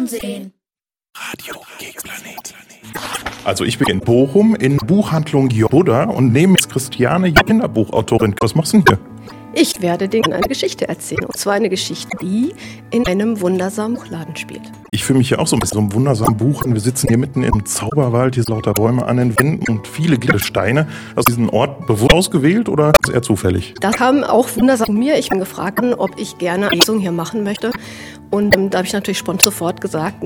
sehen. Radio Gigplanet. Also ich bin in Bochum in Buchhandlung Buddha und neben mir ist Christiane, Kinderbuchautorin. Was machst du denn hier? Ich werde dir eine Geschichte erzählen. Und zwar eine Geschichte, die in einem wundersamen Buchladen spielt. Ich fühle mich ja auch so ein bisschen so einem wundersamen Buch. Wir sitzen hier mitten im Zauberwald, hier sind lauter Bäume an den Wänden und viele gelbe Steine. Hast du diesen Ort bewusst ausgewählt oder ist es eher zufällig? Das kam auch wundersam von mir. Ich bin gefragt, ob ich gerne eine Lesung hier machen möchte. Und da habe ich natürlich spontan sofort gesagt,